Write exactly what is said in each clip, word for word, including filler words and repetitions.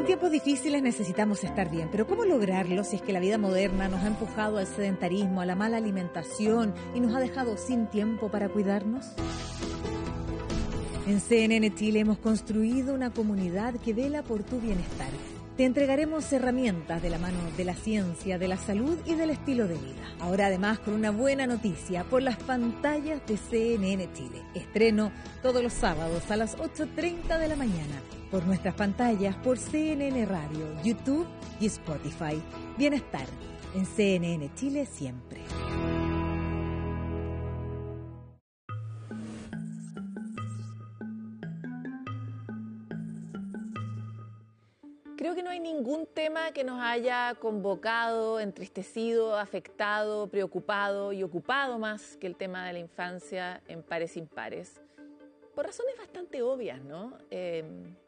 En tiempos difíciles necesitamos estar bien, pero ¿cómo lograrlo si es que la vida moderna nos ha empujado al sedentarismo, a la mala alimentación y nos ha dejado sin tiempo para cuidarnos? En C N N Chile hemos construido una comunidad que vela por tu bienestar. Te entregaremos herramientas de la mano de la ciencia, de la salud y del estilo de vida. Ahora además con una buena noticia por las pantallas de C N N Chile. Estreno todos los sábados a las ocho treinta de la mañana por nuestras pantallas por C N N Radio, YouTube y Spotify. Bienestar en C N N Chile siempre. Creo que no hay ningún tema que nos haya convocado, entristecido, afectado, preocupado y ocupado más que el tema de la infancia en pares impares. Por razones bastante obvias, ¿no? Eh,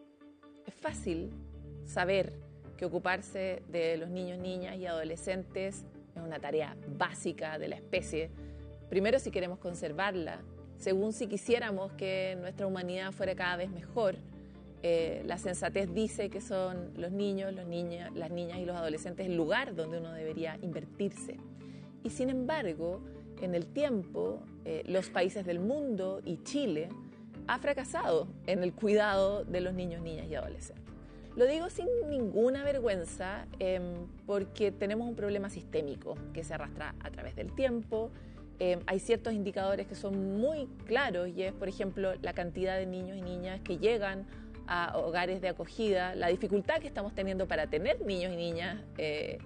es fácil saber que ocuparse de los niños, niñas y adolescentes es una tarea básica de la especie. Primero, si queremos conservarla. Según si quisiéramos que nuestra humanidad fuera cada vez mejor. Eh, la sensatez dice que son los niños, los niñas, las niñas y los adolescentes el lugar donde uno debería invertirse. Y sin embargo, en el tiempo, eh, los países del mundo y Chile ha fracasado en el cuidado de los niños, niñas y adolescentes. Lo digo sin ninguna vergüenza eh, porque tenemos un problema sistémico que se arrastra a través del tiempo. Eh, hay ciertos indicadores que son muy claros y es, por ejemplo, la cantidad de niños y niñas que llegan a hogares de acogida, la dificultad que estamos teniendo para tener niños y niñas, eh,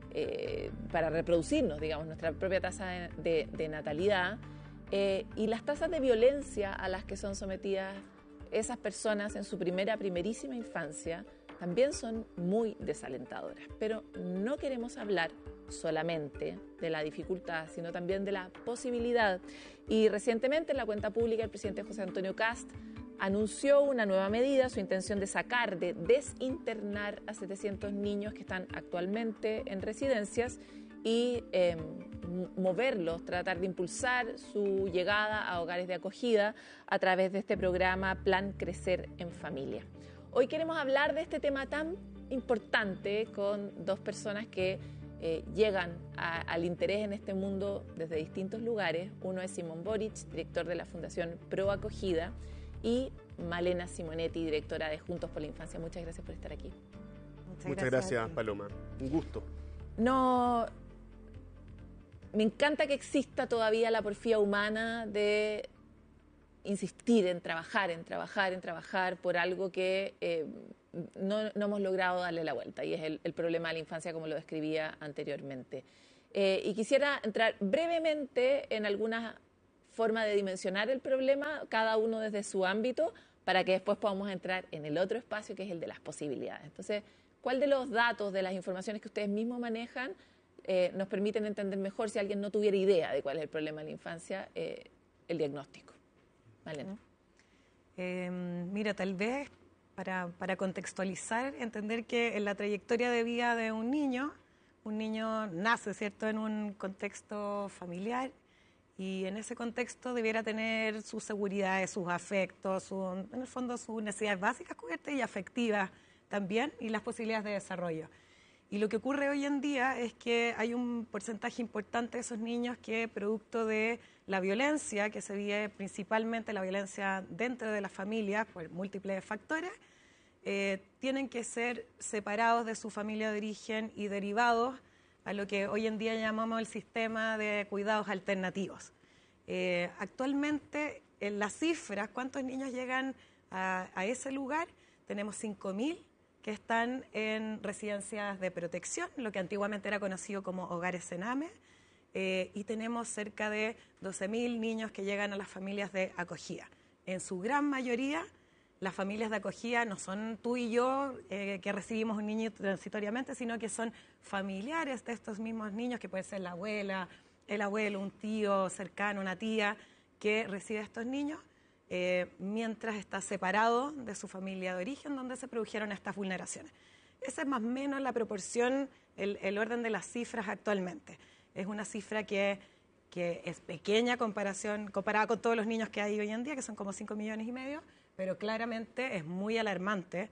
eh, para reproducirnos, digamos, nuestra propia tasa de, de, de natalidad, eh, y las tasas de violencia a las que son sometidas esas personas en su primera, primerísima infancia, también son muy desalentadoras. Pero no queremos hablar solamente de la dificultad, sino también de la posibilidad. Y recientemente en la cuenta pública el presidente José Antonio Kast anunció una nueva medida, su intención de sacar, de desinternar a setecientos niños que están actualmente en residencias y eh, moverlos, tratar de impulsar su llegada a hogares de acogida a través de este programa Plan Crecer en Familia. Hoy queremos hablar de este tema tan importante con dos personas que eh, llegan a, al interés en este mundo desde distintos lugares. Uno es Simón Boric, director de la Fundación Pro Acogida, y Malena Simonetti, directora de Juntos por la Infancia. Muchas gracias por estar aquí. Muchas, Muchas gracias, gracias Paloma. Un gusto. No, me encanta que exista todavía la porfía humana de insistir en trabajar, en trabajar, en trabajar por algo que eh, no, no hemos logrado darle la vuelta, y es el, el problema de la infancia como lo describía anteriormente. Eh, y quisiera entrar brevemente en algunas forma de dimensionar el problema, cada uno desde su ámbito, para que después podamos entrar en el otro espacio que es el de las posibilidades. Entonces, ¿cuál de los datos, de las informaciones que ustedes mismos manejan, eh, nos permiten entender mejor, si alguien no tuviera idea de cuál es el problema de la infancia, eh, el diagnóstico? Malena. Eh, mira, tal vez para, para contextualizar, entender que en la trayectoria de vida de un niño, un niño nace, ¿cierto?, en un contexto familiar, y en ese contexto debiera tener sus seguridades, sus afectos, su, en el fondo sus necesidades básicas cubiertas y afectivas también, y las posibilidades de desarrollo. Y lo que ocurre hoy en día es que hay un porcentaje importante de esos niños que, producto de la violencia, que se vive principalmente la violencia dentro de las familias por múltiples factores, eh, tienen que ser separados de su familia de origen y derivados a lo que hoy en día llamamos el sistema de cuidados alternativos. Eh, actualmente, en las cifras, ¿cuántos niños llegan a, a ese lugar? Tenemos cinco mil que están en residencias de protección, lo que antiguamente era conocido como hogares Sename, eh, y tenemos cerca de doce mil niños que llegan a las familias de acogida. En su gran mayoría, las familias de acogida no son tú y yo eh, que recibimos un niño transitoriamente, sino que son familiares de estos mismos niños, que puede ser la abuela, el abuelo, un tío cercano, una tía, que recibe a estos niños eh, mientras está separado de su familia de origen, donde se produjeron estas vulneraciones. Esa es más o menos la proporción, el, el orden de las cifras actualmente. Es una cifra que, que es pequeña comparación, comparada con todos los niños que hay hoy en día, que son como cinco millones y medio, pero claramente es muy alarmante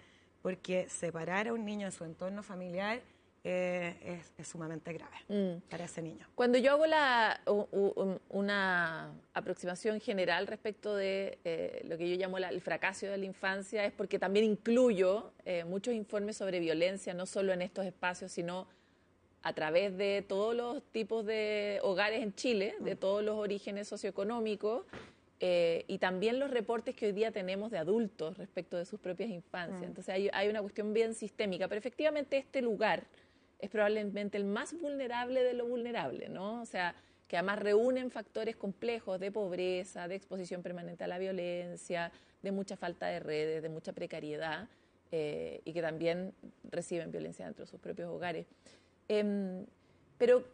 porque separar a un niño de su entorno familiar eh, es, es sumamente grave mm. para ese niño. Cuando yo hago la, u, u, una aproximación general respecto de eh, lo que yo llamo la, el fracaso de la infancia, es porque también incluyo eh, muchos informes sobre violencia, no solo en estos espacios, sino a través de todos los tipos de hogares en Chile, de todos los orígenes socioeconómicos, eh, y también los reportes que hoy día tenemos de adultos respecto de sus propias infancias. Entonces hay, hay una cuestión bien sistémica, pero efectivamente este lugar es probablemente el más vulnerable de lo vulnerable, ¿no? O sea, que además reúnen factores complejos de pobreza, de exposición permanente a la violencia, de mucha falta de redes, de mucha precariedad, eh, y que también reciben violencia dentro de sus propios hogares. Eh, pero,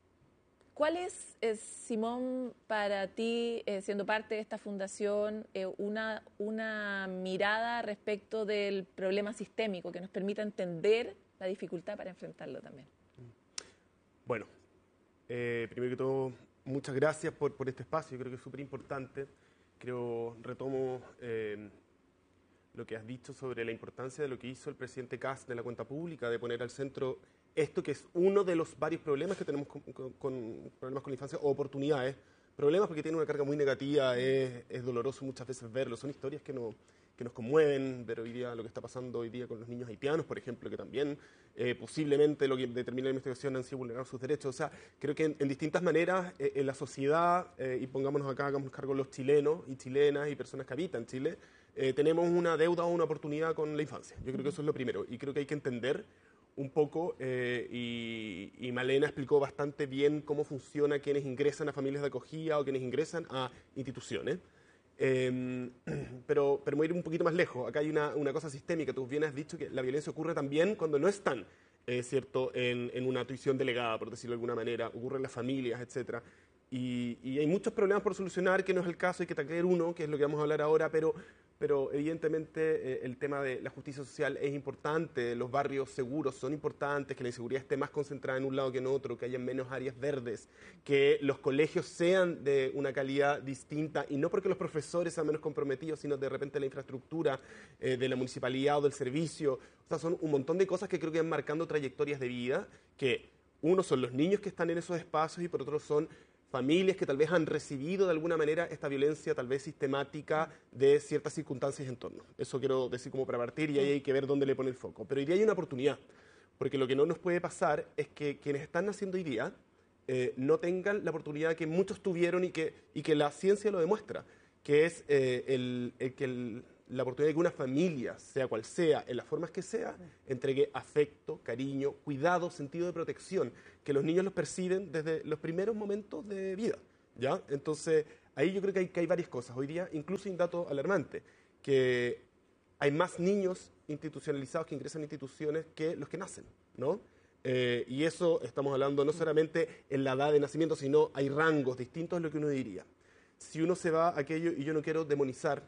¿cuál es, es, Simón, para ti, eh, siendo parte de esta fundación, eh, una, una mirada respecto del problema sistémico que nos permita entender la dificultad para enfrentarlo también? Bueno, eh, primero que todo, muchas gracias por, por este espacio, creo que es súper importante. Creo, retomo eh, lo que has dicho sobre la importancia de lo que hizo el presidente Kast de la cuenta pública, de poner al centro esto que es uno de los varios problemas que tenemos con, con, con problemas con la infancia, o oportunidades. Problemas porque tiene una carga muy negativa, es, es doloroso muchas veces verlo, son historias que, no, que nos conmueven, ver hoy día lo que está pasando hoy día con los niños haitianos, por ejemplo, que también eh, posiblemente lo que determina la investigación han sido vulnerar sus derechos. O sea, creo que en, en distintas maneras eh, en la sociedad, eh, y pongámonos acá, hagamos cargo los chilenos y chilenas y personas que habitan Chile, eh, tenemos una deuda o una oportunidad con la infancia. Yo creo que eso es lo primero, y creo que hay que entender un poco, eh, y, y Malena explicó bastante bien cómo funciona quienes ingresan a familias de acogida o quienes ingresan a instituciones. Eh, pero, pero voy a ir un poquito más lejos. Acá hay una, una cosa sistémica. Tú bien has dicho que la violencia ocurre también cuando no están, eh, ¿cierto?, en, en una tuición delegada, por decirlo de alguna manera. Ocurre en las familias, etcétera. Y, y hay muchos problemas por solucionar, que no es el caso, hay que taclear uno, que es lo que vamos a hablar ahora, pero, pero evidentemente eh, el tema de la justicia social es importante, los barrios seguros son importantes, que la inseguridad esté más concentrada en un lado que en otro, que haya menos áreas verdes, que los colegios sean de una calidad distinta, y no porque los profesores sean menos comprometidos, sino de repente la infraestructura eh, de la municipalidad o del servicio. O sea, son un montón de cosas que creo que van marcando trayectorias de vida, que uno son los niños que están en esos espacios y por otro son familias que tal vez han recibido de alguna manera esta violencia tal vez sistemática de ciertas circunstancias en torno. Eso quiero decir como para partir, y ahí hay que ver dónde le pone el foco. Pero hoy día hay una oportunidad, porque lo que no nos puede pasar es que quienes están naciendo hoy día eh, no tengan la oportunidad que muchos tuvieron y que, y que la ciencia lo demuestra, que es eh, el, el que el, la oportunidad de que una familia, sea cual sea, en las formas que sea, entregue afecto, cariño, cuidado, sentido de protección, que los niños los perciben desde los primeros momentos de vida, ¿ya? Entonces, ahí yo creo que hay, que hay varias cosas. Hoy día, incluso hay un dato alarmante, que hay más niños institucionalizados que ingresan a instituciones que los que nacen, ¿no? Eh, y eso estamos hablando no solamente en la edad de nacimiento, sino hay rangos distintos de lo que uno diría. Si uno se va a aquello, y yo no quiero demonizar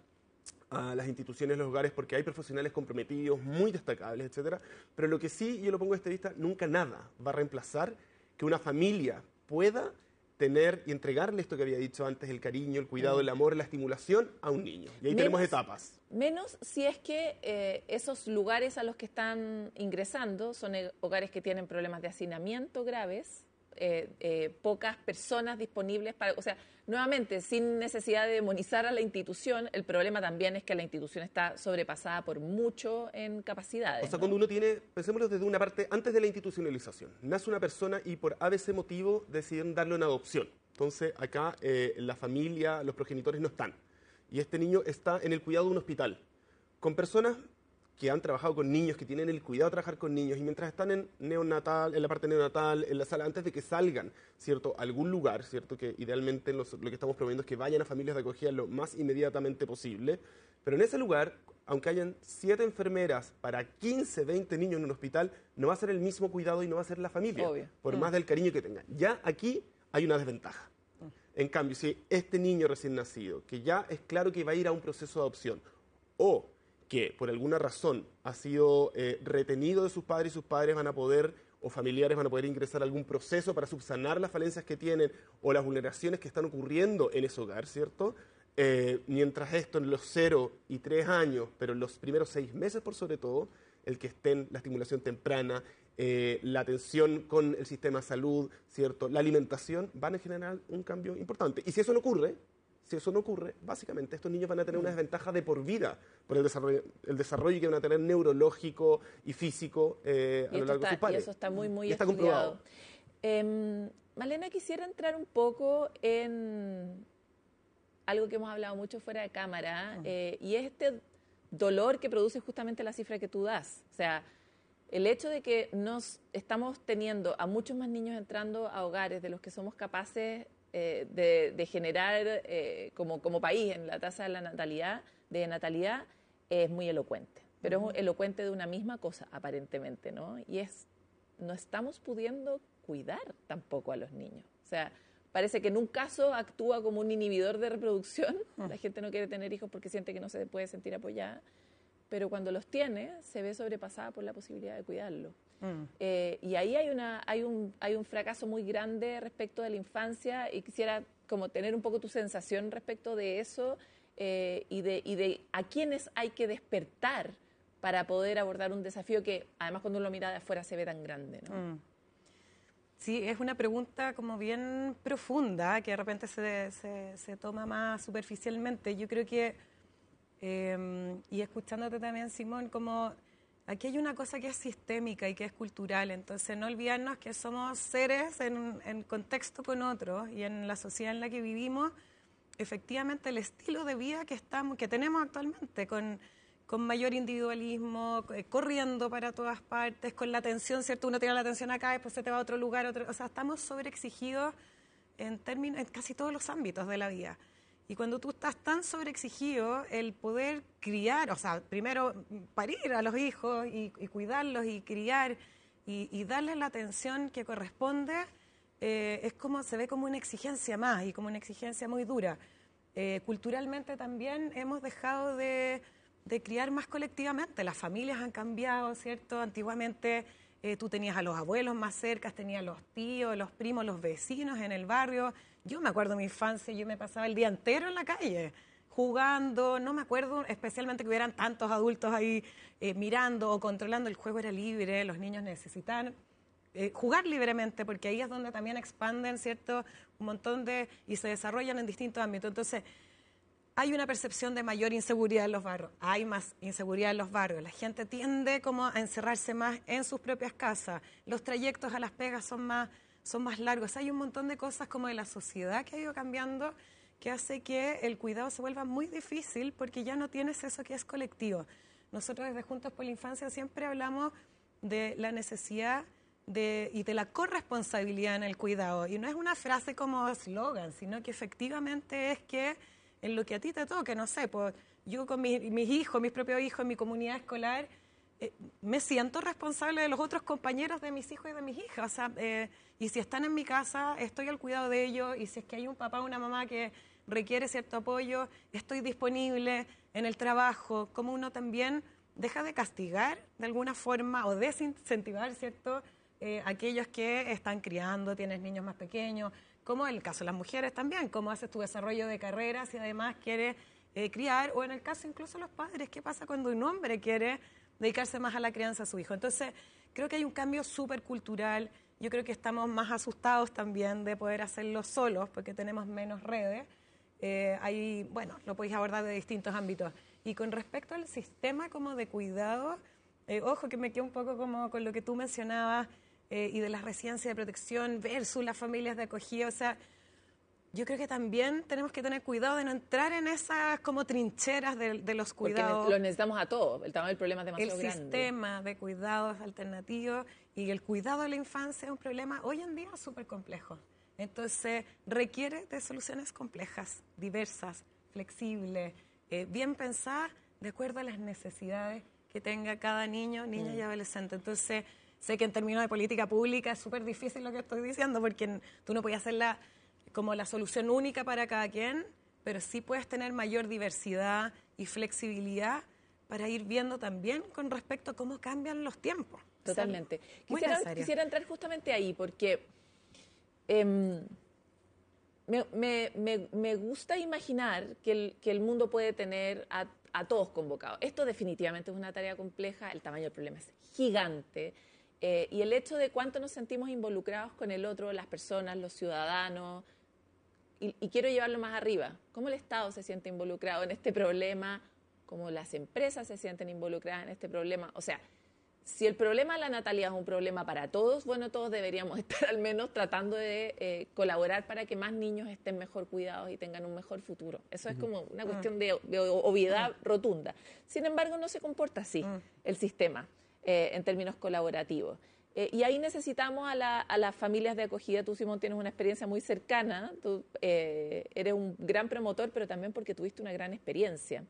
a las instituciones, los hogares, porque hay profesionales comprometidos, muy destacables, etcétera. Pero lo que sí, yo lo pongo desde vista, nunca nada va a reemplazar que una familia pueda tener y entregarle esto que había dicho antes, el cariño, el cuidado, el amor, la estimulación a un niño. Y ahí menos, tenemos etapas. Menos si es que eh, esos lugares a los que están ingresando son hogares que tienen problemas de hacinamiento graves, eh, eh, pocas personas disponibles para... O sea, nuevamente, sin necesidad de demonizar a la institución, el problema también es que la institución está sobrepasada por mucho en capacidades. O sea, ¿no? Cuando uno tiene, pensémoslo desde una parte, antes de la institucionalización, nace una persona y por A B C motivo deciden darle una adopción. Entonces, acá eh, la familia, los progenitores no están. Y este niño está en el cuidado de un hospital, con personas que han trabajado con niños, que tienen el cuidado de trabajar con niños, y mientras están en neonatal, en la parte neonatal, en la sala, antes de que salgan, ¿cierto?, a algún lugar, ¿cierto?, que idealmente los, lo que estamos promoviendo es que vayan a familias de acogida lo más inmediatamente posible, pero en ese lugar, aunque hayan siete enfermeras para quince, veinte niños en un hospital, no va a ser el mismo cuidado y no va a ser la familia, obvio, por mm. más del cariño que tengan. Ya aquí hay una desventaja. En cambio, si este niño recién nacido, que ya es claro que va a ir a un proceso de adopción, o que por alguna razón ha sido eh, retenido de sus padres y sus padres van a poder, o familiares van a poder ingresar a algún proceso para subsanar las falencias que tienen o las vulneraciones que están ocurriendo en ese hogar, ¿cierto? Eh, mientras esto en los cero y tres años, pero en los primeros seis meses por sobre todo, el que estén la estimulación temprana, eh, la atención con el sistema de salud, ¿cierto? La alimentación, van a generar un cambio importante. Y si eso no ocurre, si eso no ocurre, básicamente estos niños van a tener una desventaja de por vida por el desarrollo, el desarrollo que van a tener neurológico y físico eh, a lo largo está, de sus pares. Y eso está muy, muy y está estudiado. comprobado. Eh, Malena, quisiera entrar un poco en algo que hemos hablado mucho fuera de cámara, uh-huh. eh, y es este dolor que produce justamente la cifra que tú das. O sea, el hecho de que nos estamos teniendo a muchos más niños entrando a hogares de los que somos capaces eh, de, de generar eh, como, como país en la tasa de la natalidad, de natalidad es muy elocuente. Pero uh-huh. es elocuente de una misma cosa, aparentemente, ¿no? Y es, no estamos pudiendo cuidar tampoco a los niños. O sea, parece que en un caso actúa como un inhibidor de reproducción. La gente no quiere tener hijos porque siente que no se puede sentir apoyada. Pero cuando los tiene, se ve sobrepasada por la posibilidad de cuidarlo. Mm. Eh, y ahí hay, una, hay, un, hay un fracaso muy grande respecto de la infancia y quisiera como tener un poco tu sensación respecto de eso eh, y, de, y de a quiénes hay que despertar para poder abordar un desafío que además cuando uno lo mira de afuera se ve tan grande, ¿no? Mm. Sí, es una pregunta como bien profunda, que de repente se, se, se toma más superficialmente. Yo creo que, eh, y escuchándote también, Simón, como aquí hay una cosa que es sistémica y que es cultural, entonces no olvidarnos que somos seres en, en contexto con otros y en la sociedad en la que vivimos, efectivamente el estilo de vida que, estamos, que tenemos actualmente, con... con mayor individualismo, eh, corriendo para todas partes, con la atención, ¿cierto? Uno tiene la atención acá, después se te va a otro lugar, otro, o sea, estamos sobreexigidos en, términos, en casi todos los ámbitos de la vida. Y cuando tú estás tan sobreexigido, el poder criar, o sea, primero parir a los hijos y, y cuidarlos y criar y, y darles la atención que corresponde, eh, es como, se ve como una exigencia más y como una exigencia muy dura. Eh, culturalmente también hemos dejado de... de criar más colectivamente. Las familias han cambiado, ¿cierto? Antiguamente eh, tú tenías a los abuelos más cerca, tenías los tíos, los primos, los vecinos en el barrio. Yo me acuerdo de mi infancia, yo me pasaba el día entero en la calle, jugando, no me acuerdo especialmente que hubieran tantos adultos ahí eh, mirando o controlando. El juego era libre, los niños necesitan eh, jugar libremente, porque ahí es donde también expanden, ¿cierto? Un montón de... y se desarrollan en distintos ámbitos. Entonces, hay una percepción de mayor inseguridad en los barrios, hay más inseguridad en los barrios, la gente tiende como a encerrarse más en sus propias casas, los trayectos a las pegas son más, son más largos, hay un montón de cosas como de la sociedad que ha ido cambiando que hace que el cuidado se vuelva muy difícil porque ya no tienes eso que es colectivo. Nosotros desde Juntos por la Infancia siempre hablamos de la necesidad de, y de la corresponsabilidad en el cuidado, y no es una frase como eslogan, sino que efectivamente es que en lo que a ti te toque, no sé, pues yo con mi, mis hijos, mis propios hijos, en mi comunidad escolar, eh, me siento responsable de los otros compañeros de mis hijos y de mis hijas, o sea, eh, y si están en mi casa, estoy al cuidado de ellos, y si es que hay un papá o una mamá que requiere cierto apoyo, estoy disponible en el trabajo, como uno también deja de castigar de alguna forma o desincentivar, ¿cierto?, eh, aquellos que están criando, tienes niños más pequeños, como en el caso de las mujeres también, cómo haces tu desarrollo de carrera si además quieres eh, criar, o en el caso incluso de los padres, ¿qué pasa cuando un hombre quiere dedicarse más a la crianza a su hijo? Entonces, creo que hay un cambio súper cultural, yo creo que estamos más asustados también de poder hacerlo solos, porque tenemos menos redes, eh, hay, bueno, lo podéis abordar de distintos ámbitos. Y con respecto al sistema como de cuidado, eh, ojo que me quedo un poco como con lo que tú mencionabas, Eh, y de las residencias de protección versus las familias de acogida, o sea, yo creo que también tenemos que tener cuidado de no entrar en esas como trincheras de, de los cuidados. Porque los necesitamos a todos, el tamaño del problema es demasiado grande. El sistema de cuidados alternativos y el cuidado de la infancia es un problema hoy en día súper complejo. Entonces, requiere de soluciones complejas, diversas, flexibles, eh, bien pensadas, de acuerdo a las necesidades que tenga cada niño, niña mm. y adolescente. Entonces, sé que en términos de política pública es súper difícil lo que estoy diciendo, porque tú no puedes hacer la, como la solución única para cada quien, pero sí puedes tener mayor diversidad y flexibilidad para ir viendo también con respecto a cómo cambian los tiempos. Totalmente. Muy Quisiera, necesario. quisiera entrar justamente ahí, porque eh, me, me, me, me gusta imaginar que el, que el mundo puede tener a, a todos convocados. Esto definitivamente es una tarea compleja, el tamaño del problema es gigante, eh, y el hecho de cuánto nos sentimos involucrados con el otro, las personas, los ciudadanos, y, y quiero llevarlo más arriba. ¿Cómo el Estado se siente involucrado en este problema? ¿Cómo las empresas se sienten involucradas en este problema? O sea, si el problema de la natalidad es un problema para todos, bueno, todos deberíamos estar al menos tratando de eh, colaborar para que más niños estén mejor cuidados y tengan un mejor futuro. Eso es como una cuestión de, de obviedad rotunda. Sin embargo, no se comporta así el sistema eh, en términos colaborativos. Eh, y ahí necesitamos a, la, a las familias de acogida. Tú, Simón, tienes una experiencia muy cercana. Tú eh, eres un gran promotor, pero también porque tuviste una gran experiencia.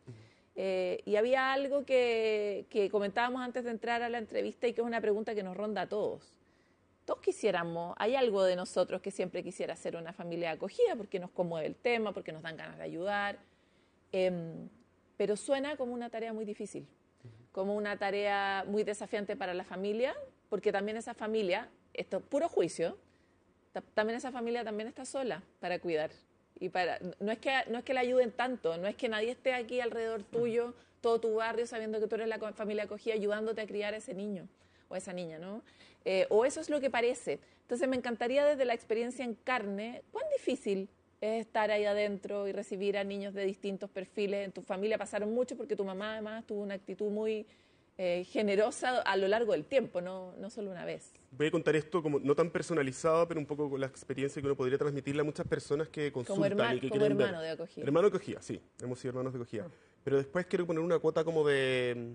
Eh, y había algo que, que comentábamos antes de entrar a la entrevista y que es una pregunta que nos ronda a todos. Todos quisiéramos, hay algo de nosotros que siempre quisiera ser una familia de acogida porque nos conmueve el tema, porque nos dan ganas de ayudar, eh, pero suena como una tarea muy difícil, como una tarea muy desafiante para la familia, porque también esa familia, esto es puro juicio, también esa familia también está sola para cuidar. Y para, no, es que, no es que la ayuden tanto, no es que nadie esté aquí alrededor tuyo, todo tu barrio, sabiendo que tú eres la familia acogida, ayudándote a criar a ese niño o a esa niña, ¿no? Eh, o eso es lo que parece. Entonces me encantaría desde la experiencia en carne, ¿cuán difícil es estar ahí adentro y recibir a niños de distintos perfiles? En tu familia pasaron mucho porque tu mamá además tuvo una actitud muy eh, generosa a lo largo del tiempo, no, no solo una vez. Voy a contar esto como no tan personalizado, pero un poco con la experiencia que uno podría transmitirle a muchas personas que consultan como herma, y que como quieren hermano ver. de acogida. Hermano de acogida, sí, hemos sido hermanos de acogida. Pero después quiero poner una cuota como de,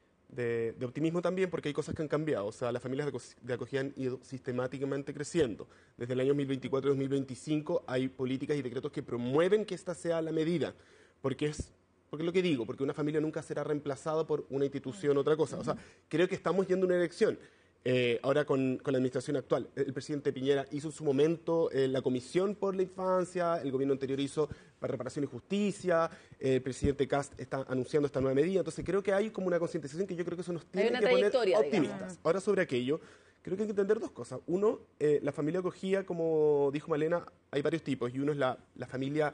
de, de optimismo también, porque hay cosas que han cambiado. O sea, las familias de, de acogida han ido sistemáticamente creciendo. Desde el año dos mil veinticuatro a dos mil veinticinco hay políticas y decretos que promueven que esta sea la medida, porque es... Porque es lo que digo, porque una familia nunca será reemplazada por una institución o otra cosa. O sea, creo que estamos yendo a una elección. Eh, ahora con, con la administración actual, el presidente Piñera hizo en su momento eh, la Comisión por la Infancia, el gobierno anterior hizo para Reparación y Justicia, eh, el presidente Kast está anunciando esta nueva medida. Entonces creo que hay como una concientización que yo creo que eso nos tiene que poner optimistas. Digamos. Ahora sobre aquello, creo que hay que entender dos cosas. Uno, eh, la familia acogida, como dijo Malena, hay varios tipos. Y uno es la, la familia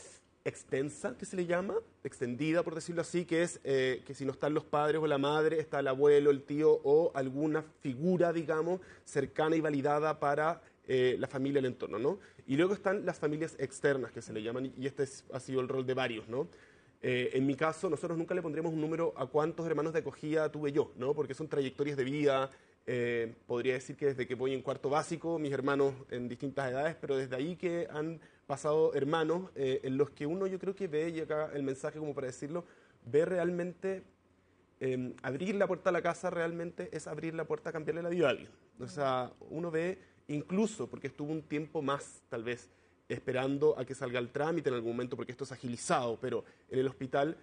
extensa, que se le llama, extendida, por decirlo así, que es eh, que si no están los padres o la madre, está el abuelo, el tío o alguna figura, digamos, cercana y validada para eh, la familia, el entorno, ¿no? Y luego están las familias externas, que se le llaman, y este es, ha sido el rol de varios, ¿no? Eh, en mi caso, nosotros nunca le pondremos un número a cuántos hermanos de acogida tuve yo, ¿no? Porque son trayectorias de vida. Eh, podría decir que desde que voy en cuarto básico, mis hermanos en distintas edades, pero desde ahí que han pasado hermanos eh, en los que uno yo creo que ve, y acá el mensaje como para decirlo, ve realmente eh, abrir la puerta a la casa realmente es abrir la puerta a cambiarle la vida a alguien. O sea, uno ve incluso, porque estuvo un tiempo más tal vez esperando a que salga el trámite en algún momento, porque esto es agilizado, pero en el hospital